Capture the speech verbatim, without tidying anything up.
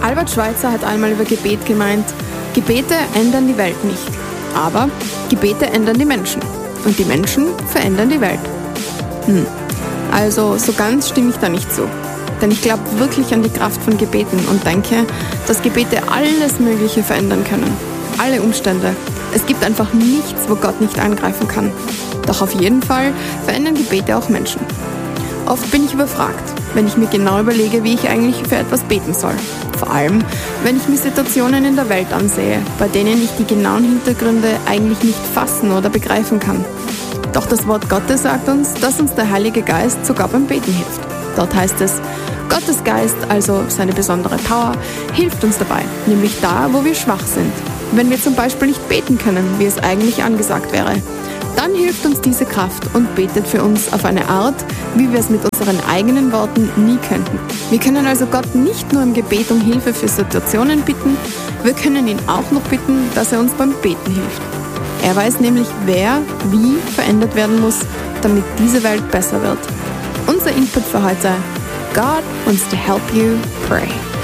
Albert Schweitzer hat einmal über Gebet gemeint, Gebete ändern die Welt nicht, aber Gebete ändern die Menschen und die Menschen verändern die Welt. Hm. Also so ganz stimme ich da nicht zu, denn ich glaube wirklich an die Kraft von Gebeten und denke, dass Gebete alles Mögliche verändern können, alle Umstände. Es gibt einfach nichts, wo Gott nicht eingreifen kann. Doch auf jeden Fall verändern Gebete auch Menschen. Oft bin ich überfragt, wenn ich mir genau überlege, wie ich eigentlich für etwas beten soll. Vor allem, wenn ich mir Situationen in der Welt ansehe, bei denen ich die genauen Hintergründe eigentlich nicht fassen oder begreifen kann. Doch das Wort Gottes sagt uns, dass uns der Heilige Geist sogar beim Beten hilft. Dort heißt es, Gottes Geist, also seine besondere Power, hilft uns dabei, nämlich da, wo wir schwach sind. Wenn wir zum Beispiel nicht beten können, wie es eigentlich angesagt wäre, dann hilft uns diese Kraft und betet für uns auf eine Art, wie wir es mit unseren eigenen Worten nie könnten. Wir können also Gott nicht nur im Gebet um Hilfe für Situationen bitten, wir können ihn auch noch bitten, dass er uns beim Beten hilft. Er weiß nämlich, wer wie verändert werden muss, damit diese Welt besser wird. Unser Input für heute: God wants to help you pray.